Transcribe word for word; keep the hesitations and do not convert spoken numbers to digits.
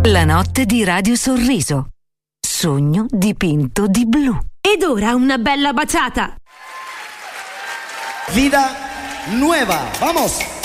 La notte di Radio Sorriso. Sogno dipinto di blu. Ed ora una bella baciata. Vida nueva. Vamos.